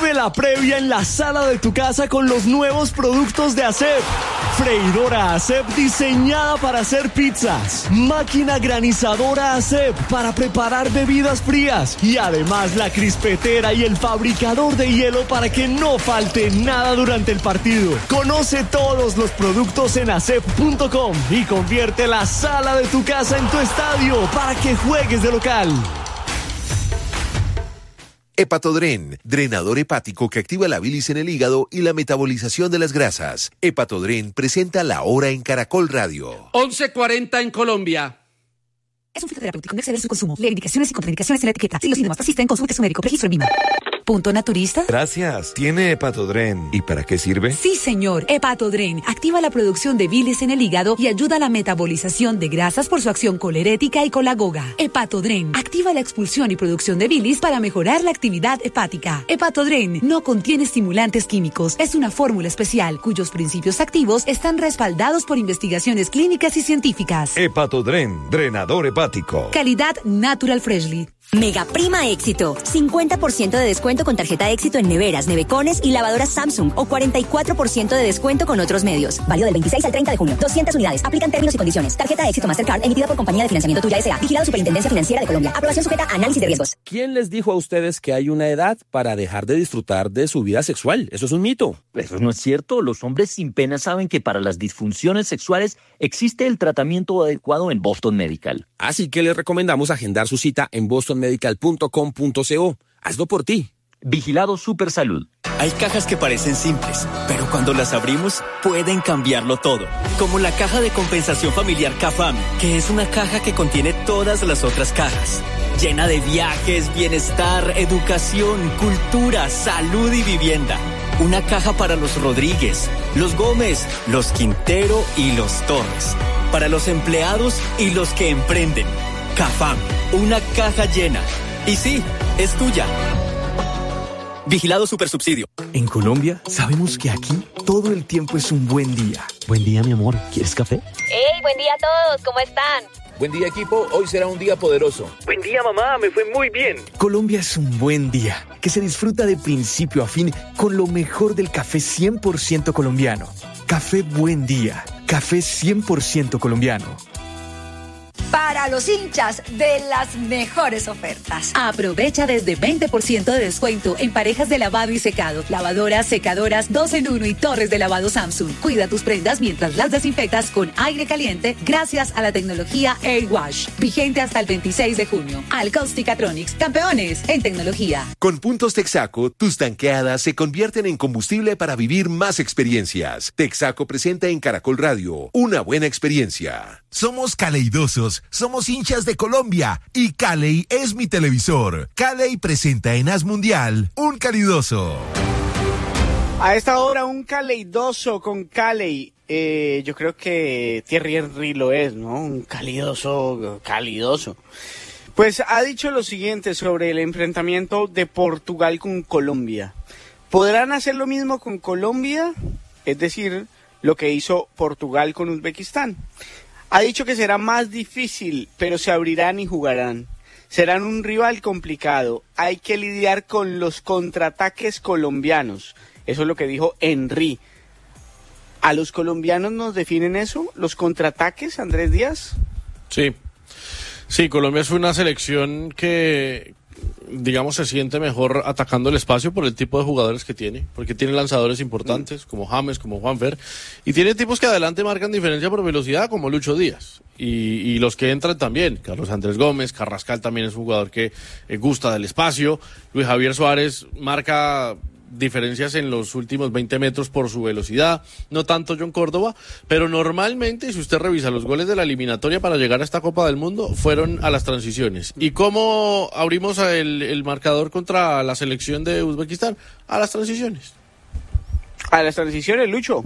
Vive la previa en la sala de tu casa con los nuevos productos de Acep. Freidora Acep diseñada para hacer pizzas. Máquina granizadora Acep para preparar bebidas frías. Y además la crispetera y el fabricador de hielo para que no falte nada durante el partido. Conoce todos los productos en acep.com y convierte la sala de tu casa en tu estadio para que juegues de local. Hepatodren, drenador hepático que activa la bilis en el hígado y la metabolización de las grasas. Hepatodren presenta La Hora en Caracol Radio. 11:40 en Colombia. Es un fitoterapéutico, no exceder su consumo. Lee indicaciones y contraindicaciones en la etiqueta. Si los síntomas persisten, consulte a su médico. Registro en VIMA. ¿Punto naturista? Gracias. ¿Tiene Hepatodren? ¿Y para qué sirve? Sí, señor. Hepatodren activa la producción de bilis en el hígado y ayuda a la metabolización de grasas por su acción colerética y colagoga. Hepatodren activa la expulsión y producción de bilis para mejorar la actividad hepática. Hepatodren no contiene estimulantes químicos. Es una fórmula especial cuyos principios activos están respaldados por investigaciones clínicas y científicas. Hepatodren, drenador hepático. Calidad Natural Freshly. Mega Prima Éxito. 50% de descuento con tarjeta Éxito en neveras, nevecones y lavadoras Samsung o 44% de descuento con otros medios. Válido del 26 al 30 de junio. 200 unidades. Aplican términos y condiciones. Tarjeta Éxito Mastercard emitida por Compañía de Financiamiento Tuya S.A. Vigilado Superintendencia Financiera de Colombia. Aprobación sujeta a análisis de riesgos. ¿Quién les dijo a ustedes que hay una edad para dejar de disfrutar de su vida sexual? Eso es un mito. Eso no es cierto. Los hombres sin pena saben que para las disfunciones sexuales existe el tratamiento adecuado en Boston Medical. Así que les recomendamos agendar su cita en bostonmedical.com.co. Hazlo por ti. Vigilado Supersalud. Hay cajas que parecen simples, pero cuando las abrimos pueden cambiarlo todo. Como la caja de compensación familiar CAFAM, que es una caja que contiene todas las otras cajas. Llena de viajes, bienestar, educación, cultura, salud y vivienda. Una caja para los Rodríguez, los Gómez, los Quintero y los Torres. Para los empleados y los que emprenden. CAFAM, una caja llena. Y sí, es tuya. Vigilado Supersubsidio. En Colombia sabemos que aquí todo el tiempo es un buen día. Buen día, mi amor. ¿Quieres café? ¡Hey, buen día a todos! ¿Cómo están? Buen día, equipo. Hoy será un día poderoso. Buen día, mamá. Me fue muy bien. Colombia es un buen día que se disfruta de principio a fin con lo mejor del café 100% colombiano. Café Buen Día. Café 100% colombiano. Para los hinchas de las mejores ofertas. Aprovecha desde 20% de descuento en parejas de lavado y secado, lavadoras, secadoras, 2 en 1 y torres de lavado Samsung. Cuida tus prendas mientras las desinfectas con aire caliente gracias a la tecnología Air Wash. Vigente hasta el 26 de junio. Alcausticatronics, campeones en tecnología. Con puntos Texaco, tus tanqueadas se convierten en combustible para vivir más experiencias. Texaco presenta en Caracol Radio una buena experiencia. Somos caleidosos, somos hinchas de Colombia y Caley es mi televisor. Caley presenta en Haz Mundial un calidoso. A esta hora un caleidoso con Caley. Yo creo que Thierry Henry lo es, ¿no? Un calidoso. Pues ha dicho lo siguiente sobre el enfrentamiento de Portugal con Colombia. ¿Podrán hacer lo mismo con Colombia? Es decir, lo que hizo Portugal con Uzbekistán. Ha dicho que será más difícil, pero se abrirán y jugarán. Serán un rival complicado. Hay que lidiar con los contraataques colombianos. Eso es lo que dijo Henry. ¿A los colombianos nos definen eso? ¿Los contraataques, Andrés Díaz? Sí, Colombia es una selección que, digamos, se siente mejor atacando el espacio por el tipo de jugadores que tiene, porque tiene lanzadores importantes como James, como Juanfer, y tiene tipos que adelante marcan diferencia por velocidad como Lucho Díaz, y los que entran también, Carlos Andrés Gómez, Carrascal también es un jugador que gusta del espacio, Luis Javier Suárez marca diferencias en los últimos 20 metros por su velocidad, no tanto John Córdoba, pero normalmente, si usted revisa los goles de la eliminatoria para llegar a esta Copa del Mundo, fueron a las transiciones. ¿Y cómo abrimos el marcador contra la selección de Uzbekistán? A las transiciones. A las transiciones, Lucho.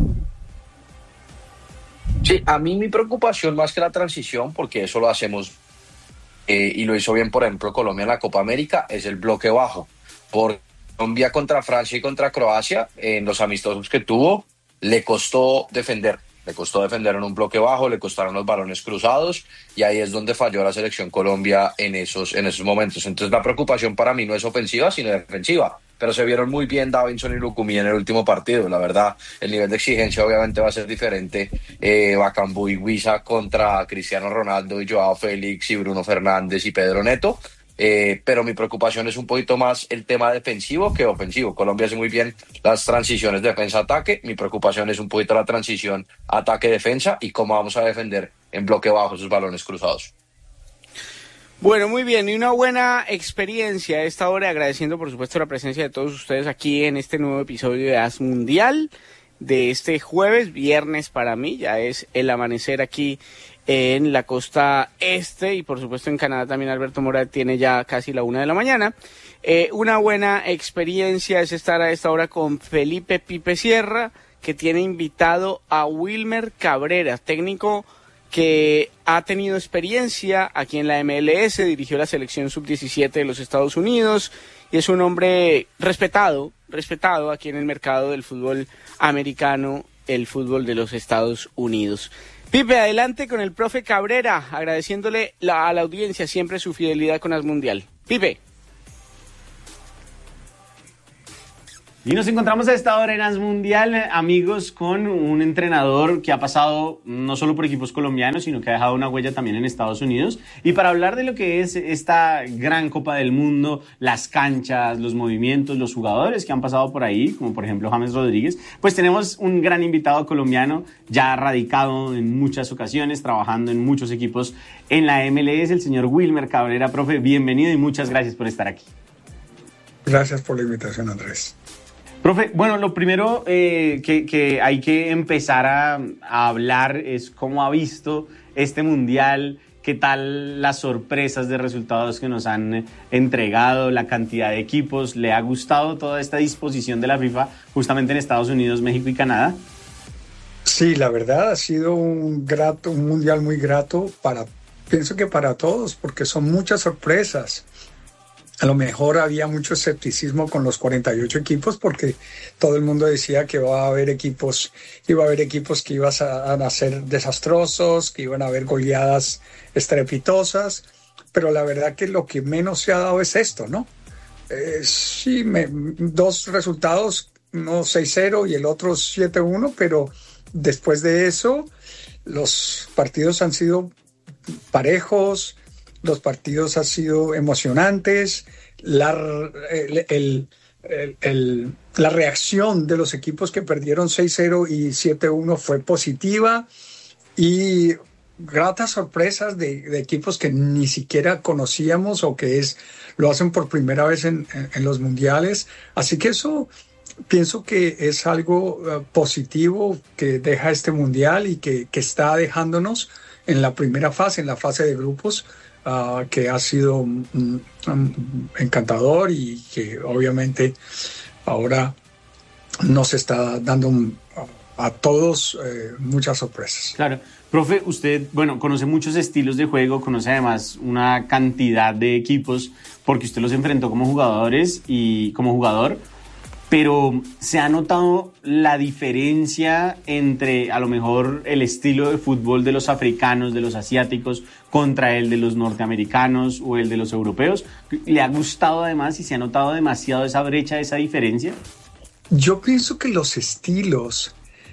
Sí, a mí mi preocupación más que la transición, porque eso lo hacemos y lo hizo bien, por ejemplo, Colombia en la Copa América, es el bloque bajo. Por Colombia contra Francia y contra Croacia, en los amistosos que tuvo, le costó defender en un bloque bajo, le costaron los balones cruzados, y ahí es donde falló la selección Colombia en esos momentos. Entonces la preocupación para mí no es ofensiva, sino defensiva. pero se vieron muy bien Davinson y Lucumí en el último partido. La verdad, el nivel de exigencia obviamente va a ser diferente. Bakambu y Wisa contra Cristiano Ronaldo y Joao Félix y Bruno Fernández y Pedro Neto. Pero mi preocupación es un poquito más el tema defensivo que ofensivo. Colombia hace muy bien las transiciones defensa-ataque. Mi preocupación es un poquito la transición ataque-defensa y cómo vamos a defender en bloque bajo esos balones cruzados. Bueno, muy bien, y una buena experiencia a esta hora, agradeciendo por supuesto la presencia de todos ustedes aquí en este nuevo episodio de AS Mundial de este jueves, viernes para mí, ya es el amanecer aquí en la costa este y por supuesto en Canadá también Alberto Mora tiene ya casi la 1 de la mañana. Una buena experiencia es estar a esta hora con Felipe Pipe Sierra, que tiene invitado a Wilmer Cabrera, técnico que ha tenido experiencia aquí en la MLS, dirigió la selección sub-17 de los Estados Unidos y es un hombre respetado aquí en el mercado del fútbol americano, el fútbol de los Estados Unidos. Pipe, adelante con el profe Cabrera, agradeciéndole a la audiencia siempre su fidelidad con AS Mundial. Pipe. Y nos encontramos a esta hora en AS Mundial, amigos, con un entrenador que ha pasado no solo por equipos colombianos, sino que ha dejado una huella también en Estados Unidos. Y para hablar de lo que es esta gran Copa del Mundo, las canchas, los movimientos, los jugadores que han pasado por ahí, como por ejemplo James Rodríguez, pues tenemos un gran invitado colombiano, ya radicado en muchas ocasiones, trabajando en muchos equipos en la MLS, el señor Wilmer Cabrera. Profe, bienvenido y muchas gracias por estar aquí. Gracias por la invitación, Andrés. Profe, bueno, lo primero que hay que empezar a hablar es cómo ha visto este Mundial, qué tal las sorpresas de resultados que nos han entregado, la cantidad de equipos. ¿Le ha gustado toda esta disposición de la FIFA justamente en Estados Unidos, México y Canadá? Sí, la verdad ha sido un Mundial muy grato pienso que para todos, porque son muchas sorpresas. A lo mejor había mucho escepticismo con los 48 equipos porque todo el mundo decía que iba a haber equipos que iban a ser desastrosos, que iban a haber goleadas estrepitosas, pero la verdad que lo que menos se ha dado es esto, ¿no? Dos resultados, uno 6-0 y el otro 7-1, pero después de eso los partidos han sido parejos. Los partidos han sido emocionantes, la reacción de los equipos que perdieron 6-0 y 7-1 fue positiva y gratas sorpresas de equipos que ni siquiera conocíamos o que lo hacen por primera vez en los mundiales. Así que eso pienso que es algo positivo que deja este mundial y que está dejándonos en la primera fase, en la fase de grupos, que ha sido encantador y que obviamente ahora nos está dando a todos muchas sorpresas. Claro. Profe, usted, conoce muchos estilos de juego, conoce además una cantidad de equipos porque usted los enfrentó como jugadores y como jugador, pero ¿se ha notado la diferencia entre a lo mejor el estilo de fútbol de los africanos, de los asiáticos, contra el de los norteamericanos o el de los europeos? ¿Le ha gustado además y se ha notado demasiado esa brecha, esa diferencia? Yo pienso que los estilos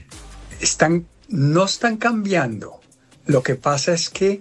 no están cambiando. Lo que pasa es que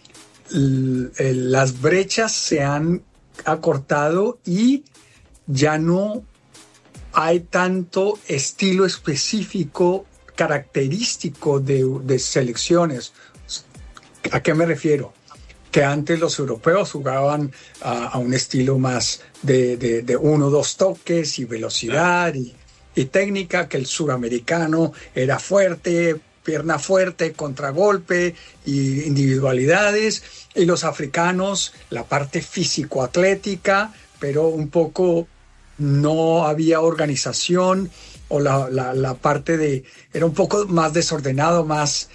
las brechas se han acortado y ya no hay tanto estilo específico, característico de selecciones. ¿A qué me refiero? Que antes los europeos jugaban a un estilo más de 1 o 2 toques y velocidad y técnica, que el suramericano era fuerte, pierna fuerte, contragolpe y individualidades, y los africanos la parte físico-atlética, pero un poco no había organización o la parte era un poco más desordenado, más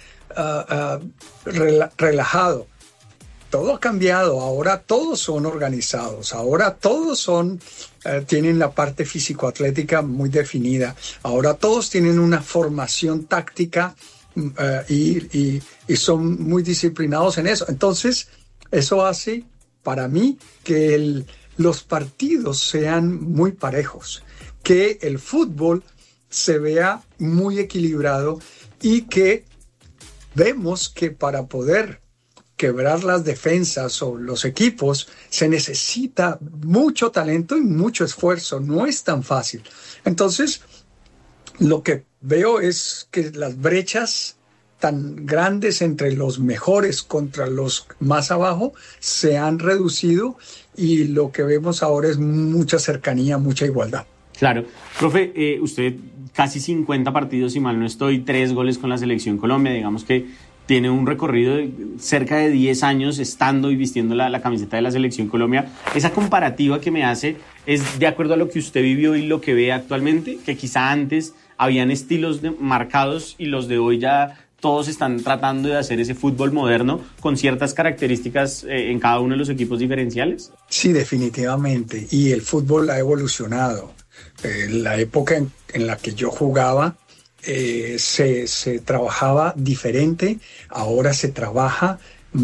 relajado. Todo ha cambiado, ahora todos son organizados, ahora todos tienen la parte físico-atlética muy definida, ahora todos tienen una formación táctica y son muy disciplinados en eso. Entonces, eso hace para mí que los partidos sean muy parejos, que el fútbol se vea muy equilibrado y que vemos que para poder quebrar las defensas o los equipos se necesita mucho talento y mucho esfuerzo, no es tan fácil. Entonces, lo que veo es que las brechas tan grandes entre los mejores contra los más abajo se han reducido y lo que vemos ahora es mucha cercanía, mucha igualdad. Claro. Profe, usted casi 50 partidos, si mal no estoy, 3 goles con la Selección Colombia, digamos que tiene un recorrido de cerca de 10 años estando y vistiendo la camiseta de la Selección Colombia. Esa comparativa que me hace es de acuerdo a lo que usted vivió y lo que ve actualmente, que quizá antes habían estilos marcados y los de hoy ya todos están tratando de hacer ese fútbol moderno con ciertas características en cada uno de los equipos diferenciales. Sí, definitivamente. Y el fútbol ha evolucionado. La época en la que yo jugaba se trabajaba diferente, ahora se trabaja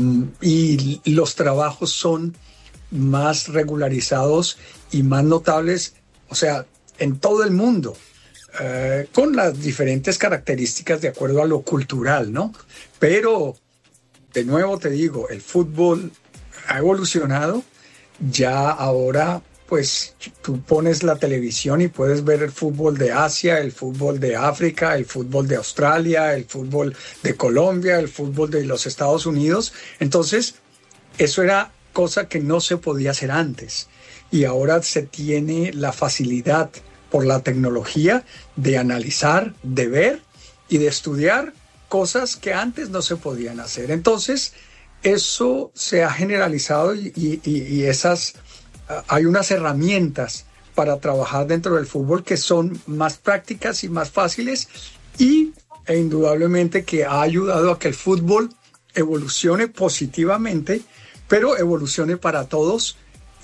y los trabajos son más regularizados y más notables, o sea, en todo el mundo. Con las diferentes características de acuerdo a lo cultural, ¿no? Pero, de nuevo te digo, el fútbol ha evolucionado, ya ahora, pues, tú pones la televisión y puedes ver el fútbol de Asia, el fútbol de África, el fútbol de Australia, el fútbol de Colombia, el fútbol de los Estados Unidos. Entonces, eso era cosa que no se podía hacer antes. Y ahora se tiene la facilidad por la tecnología de analizar, de ver y de estudiar cosas que antes no se podían hacer. Entonces, eso se ha generalizado y esas, hay unas herramientas para trabajar dentro del fútbol que son más prácticas y más fáciles e indudablemente que ha ayudado a que el fútbol evolucione positivamente, pero evolucione para todos.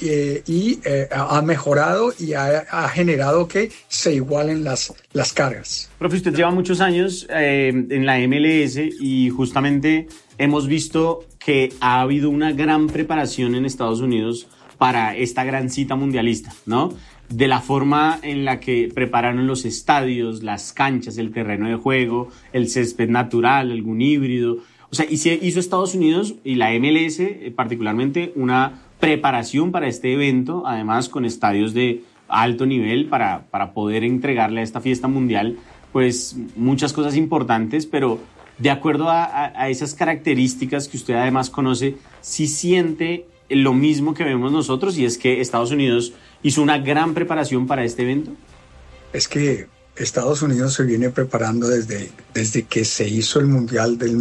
Ha mejorado y ha generado que se igualen las cargas. Profe, usted lleva muchos años en la MLS y justamente hemos visto que ha habido una gran preparación en Estados Unidos para esta gran cita mundialista, ¿no? De la forma en la que prepararon los estadios, las canchas, el terreno de juego, el césped natural, algún híbrido. O sea, hizo Estados Unidos y la MLS particularmente una preparación para este evento, además con estadios de alto nivel para poder entregarle a esta fiesta mundial pues muchas cosas importantes, pero de acuerdo a esas características que usted además conoce, ¿sí siente lo mismo que vemos nosotros y es que Estados Unidos hizo una gran preparación para este evento? Es que Estados Unidos se viene preparando desde que se hizo el Mundial del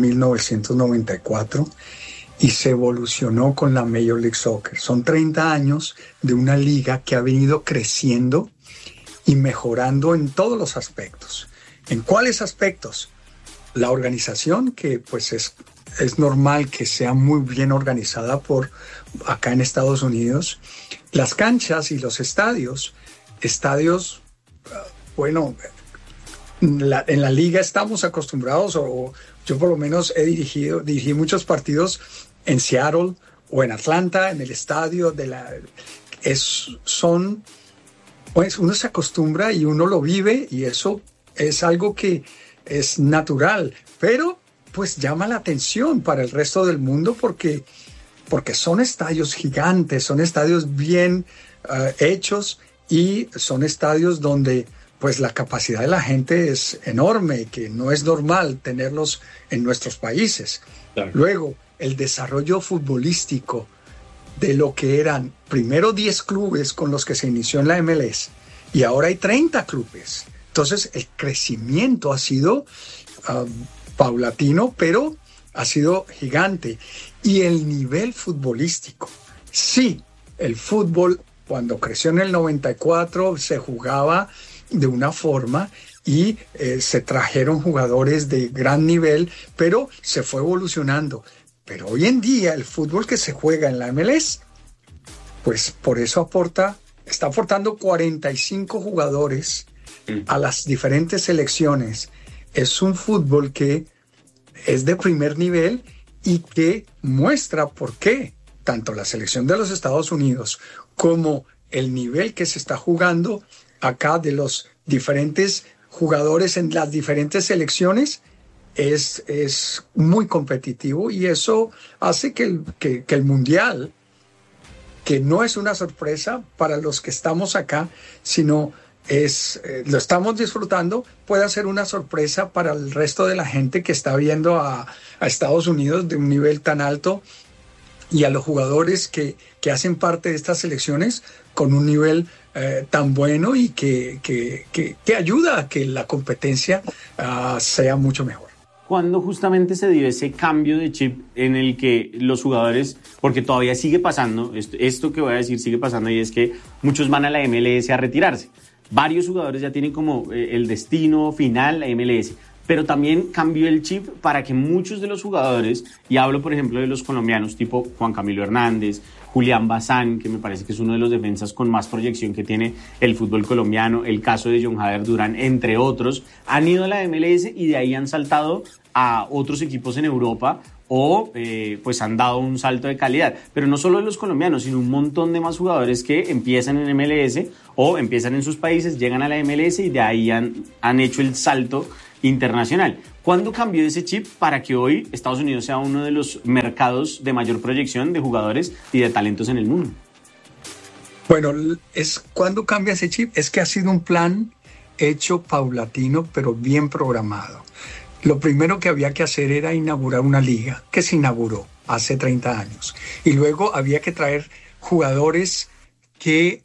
1994 y se evolucionó con la Major League Soccer. Son 30 años de una liga que ha venido creciendo y mejorando en todos los aspectos. ¿En cuáles aspectos? La organización, que pues es normal que sea muy bien organizada por acá en Estados Unidos. Las canchas y los estadios, bueno, en la liga estamos acostumbrados, o yo por lo menos dirigí muchos partidos en Seattle o en Atlanta, en el estadio pues uno se acostumbra y uno lo vive y eso es algo que es natural, pero pues llama la atención para el resto del mundo porque son estadios gigantes, son estadios bien hechos y son estadios donde pues la capacidad de la gente es enorme, que no es normal tenerlos en nuestros países. Claro. Luego, el desarrollo futbolístico de lo que eran primero 10 clubes con los que se inició en la MLS y ahora hay 30 clubes. Entonces, el crecimiento ha sido paulatino, pero ha sido gigante. Y el nivel futbolístico. Sí, el fútbol, cuando creció en el 94, se jugaba de una forma y se trajeron jugadores de gran nivel, pero se fue evolucionando. Pero hoy en día el fútbol que se juega en la MLS, pues por eso está aportando 45 jugadores a las diferentes selecciones. Es un fútbol que es de primer nivel y que muestra por qué tanto la selección de los Estados Unidos como el nivel que se está jugando acá de los diferentes jugadores en las diferentes selecciones es muy competitivo, y eso hace que el Mundial, que no es una sorpresa para los que estamos acá, sino lo estamos disfrutando, puede ser una sorpresa para el resto de la gente que está viendo a Estados Unidos de un nivel tan alto, y a los jugadores que hacen parte de estas selecciones con un nivel tan bueno, y que ayuda a que la competencia sea mucho mejor. ¿Cuándo justamente se dio ese cambio de chip en el que los jugadores, porque todavía sigue pasando, esto que voy a decir sigue pasando, y es que muchos van a la MLS a retirarse? Varios jugadores ya tienen como el destino final la MLS, pero también cambió el chip para que muchos de los jugadores, y hablo por ejemplo de los colombianos tipo Juan Camilo Hernández, Julián Bazán, que me parece que es uno de los defensas con más proyección que tiene el fútbol colombiano, el caso de John Jader Durán, entre otros, han ido a la MLS y de ahí han saltado a otros equipos en Europa, o pues han dado un salto de calidad. Pero no solo de los colombianos, sino un montón de más jugadores que empiezan en MLS o empiezan en sus países, llegan a la MLS y de ahí han hecho el salto internacional. ¿Cuándo cambió ese chip para que hoy Estados Unidos sea uno de los mercados de mayor proyección de jugadores y de talentos en el mundo? Bueno, ¿cuándo cambia ese chip? Es que ha sido un plan hecho paulatino, pero bien programado. Lo primero que había que hacer era inaugurar una liga, que se inauguró hace 30 años. Y luego había que traer jugadores que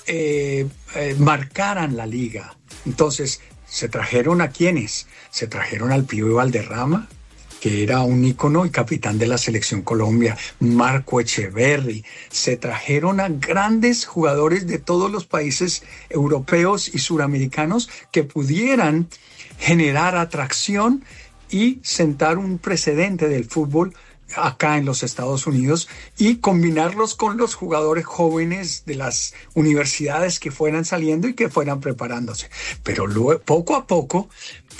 marcaran la liga. Entonces, ¿se trajeron a quiénes? Se trajeron al Pío Valderrama, que era un ícono y capitán de la Selección Colombia, Marco Echeverri. Se trajeron a grandes jugadores de todos los países europeos y suramericanos que pudieran generar atracción y sentar un precedente del fútbol acá en los Estados Unidos, y combinarlos con los jugadores jóvenes de las universidades que fueran saliendo y que fueran preparándose. Pero luego, poco a poco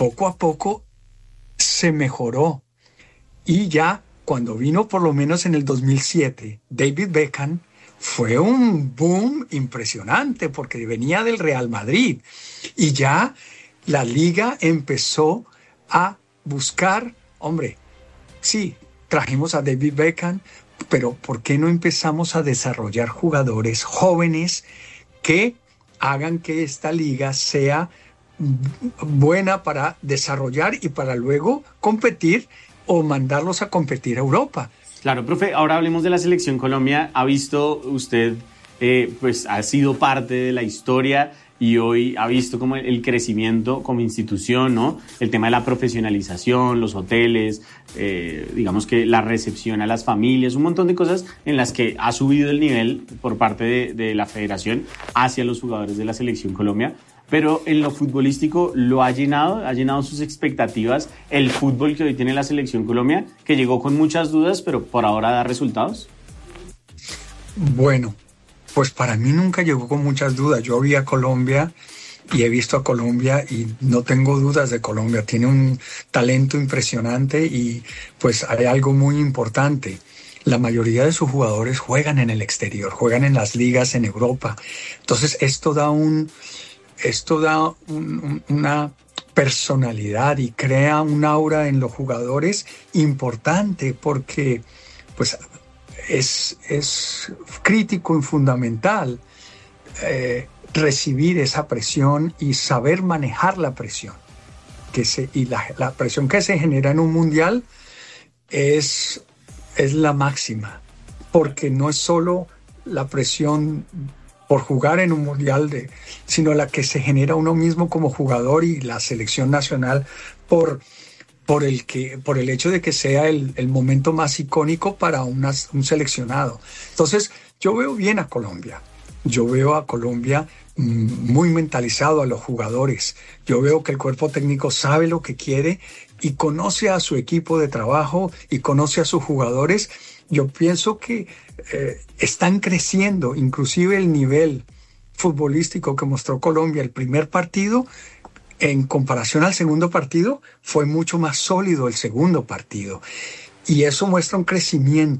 se mejoró. Y ya cuando vino, por lo menos en el 2007, David Beckham, fue un boom impresionante porque venía del Real Madrid, y ya la liga empezó a buscar, sí, trajimos a David Beckham, pero ¿por qué no empezamos a desarrollar jugadores jóvenes que hagan que esta liga sea buena para desarrollar y para luego competir o mandarlos a competir a Europa? Claro, profe, ahora hablemos de la Selección Colombia. ¿Ha visto usted, pues ha sido parte de la historia y hoy ha visto como el crecimiento como institución, ¿no? El tema de la profesionalización, los hoteles, digamos que la recepción a las familias, un montón de cosas en las que ha subido el nivel por parte de la federación hacia los jugadores de la Selección Colombia. Pero en lo futbolístico ha llenado sus expectativas el fútbol que hoy tiene la Selección Colombia, que llegó con muchas dudas, pero por ahora da resultados. Bueno, pues para mí nunca llegó con muchas dudas. Yo vi a Colombia y he visto a Colombia y no tengo dudas de Colombia. Tiene un talento impresionante y pues hay algo muy importante. La mayoría de sus jugadores juegan en el exterior, juegan en las ligas en Europa. Entonces esto da una personalidad y crea un aura en los jugadores importante, porque pues es crítico y fundamental recibir esa presión y saber manejar la presión. La presión que se genera en un mundial es la máxima, porque no es solo la presión por jugar en un mundial, sino la que se genera uno mismo como jugador y la selección nacional por el hecho de que sea el momento más icónico para un seleccionado. Entonces, yo veo bien a Colombia. Yo veo a Colombia muy mentalizado a los jugadores. Yo veo que el cuerpo técnico sabe lo que quiere y conoce a su equipo de trabajo y conoce a sus jugadores. Yo pienso que están creciendo, inclusive el nivel futbolístico que mostró Colombia el primer partido, en comparación al segundo partido, fue mucho más sólido el segundo partido. Y eso muestra un crecimiento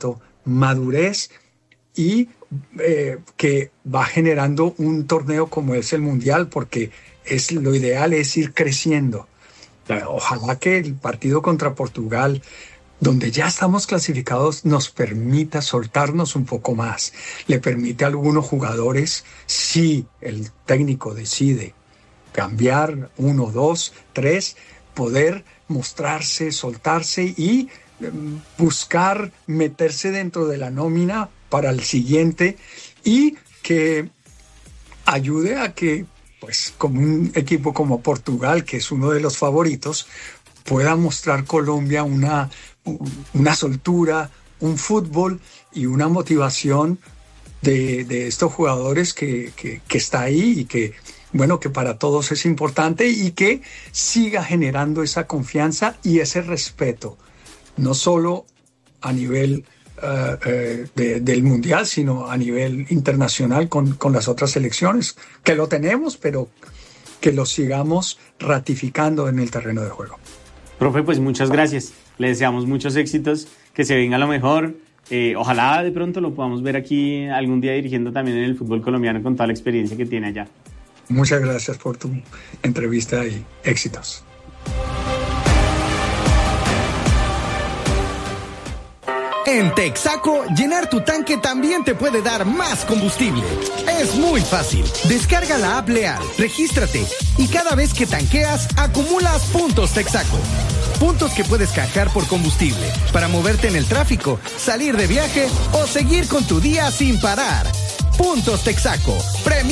madurez y que va generando un torneo como es el Mundial, porque lo ideal es ir creciendo. Ojalá que el partido contra Portugal, donde ya estamos clasificados, nos permita soltarnos un poco más. Le permite a algunos jugadores, si el técnico decide cambiar 1, 2, 3, poder mostrarse, soltarse y buscar meterse dentro de la nómina para el siguiente, y que ayude a que, pues, como un equipo como Portugal, que es uno de los favoritos, pueda mostrar Colombia una soltura, un fútbol y una motivación de estos jugadores que está ahí y que, bueno, que para todos es importante, y que siga generando esa confianza y ese respeto, no solo a nivel del Mundial, sino a nivel internacional con las otras selecciones, que lo tenemos, pero que lo sigamos ratificando en el terreno de juego. Profe, pues muchas gracias. Le deseamos muchos éxitos, que se venga lo mejor. Ojalá de pronto lo podamos ver aquí algún día dirigiendo también en el fútbol colombiano con toda la experiencia que tiene allá. Muchas gracias por tu entrevista y éxitos. En Texaco, llenar tu tanque también te puede dar más combustible. Es muy fácil. Descarga la app Leal, regístrate y cada vez que tanqueas, acumulas puntos Texaco. Puntos que puedes canjear por combustible para moverte en el tráfico, salir de viaje o seguir con tu día sin parar. Puntos Texaco.